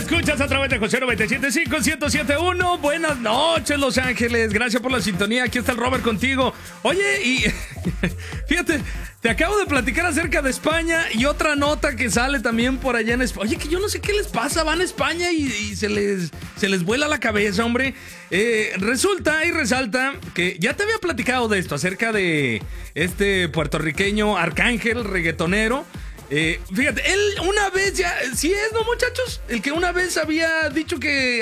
escuchas a través de José 97.5, 107.1. Buenas noches, Los Ángeles. Gracias por la sintonía. Aquí está el Robert contigo. Oye, y fíjate, te acabo de platicar acerca de España y otra nota que sale también por allá en España. Oye, que yo no sé qué les pasa. Van a España y se les vuela la cabeza, hombre. Resulta y resalta que ya te había platicado de esto, acerca de este puertorriqueño Arcángel, reggaetonero. Fíjate, él una vez ya, sí es, ¿no, muchachos? El que una vez había dicho que